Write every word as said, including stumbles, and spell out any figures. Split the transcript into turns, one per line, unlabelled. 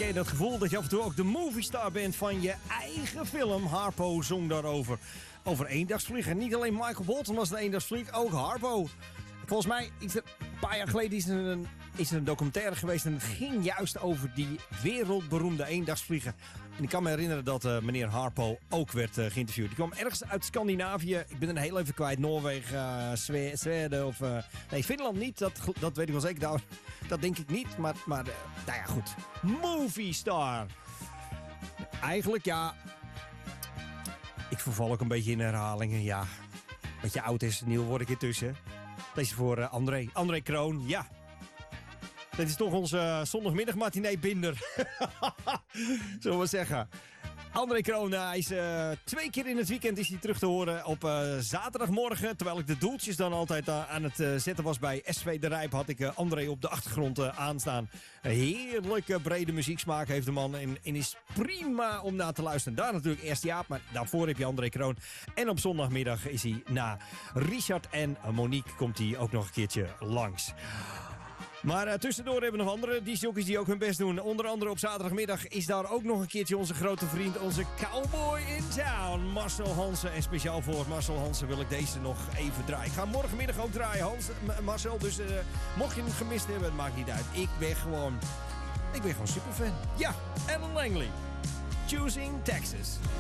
ken je dat gevoel dat je af en toe ook de moviestar bent van je eigen film? Harpo zong daarover. Over eendagsvliegen. Niet alleen Michael Bolton was een eendagsvlieg, ook Harpo. Volgens mij, is er, een paar jaar geleden is er, een, is er een documentaire geweest en het ging juist over die wereldberoemde eendagsvliegen. En ik kan me herinneren dat uh, meneer Harpo ook werd uh, geïnterviewd. Die kwam ergens uit Scandinavië. Ik ben er heel even kwijt. Noorwegen, uh, Zwe- Zweden of... Uh, nee, Finland niet. Dat, dat weet ik wel zeker. Dat, dat denk ik niet. Maar, maar uh, nou ja, goed. Movie star. Eigenlijk, ja... Ik verval ook een beetje in herhalingen. Ja, wat je oud is, nieuw word ik ertussen. Deze voor uh, André. André Kroon, ja. Dit is toch onze uh, zondagmiddag matinee binder. Zullen we zeggen. André Kroon, hij is uh, twee keer in het weekend is hij terug te horen op uh, zaterdagmorgen. Terwijl ik de doeltjes dan altijd uh, aan het uh, zetten was bij S V De Rijp, had ik uh, André op de achtergrond uh, aanstaan. Een heerlijke brede muzieksmaak heeft de man en, en is prima om naar te luisteren. Daar natuurlijk eerst Jaap, maar daarvoor heb je André Kroon. En op zondagmiddag is hij na Richard en Monique komt hij ook nog een keertje langs. Maar uh, tussendoor hebben we nog andere discjockeys die ook hun best doen. Onder andere op zaterdagmiddag is daar ook nog een keertje onze grote vriend, onze cowboy in town, Marcel Hansen. En speciaal voor Marcel Hansen wil ik deze nog even draaien. Ik ga morgenmiddag ook draaien, Hans, M- Marcel. Dus uh, mocht je hem gemist hebben, het maakt niet uit. Ik ben gewoon, ik ben gewoon superfan. Ja, Alan Langley. Choosing Texas.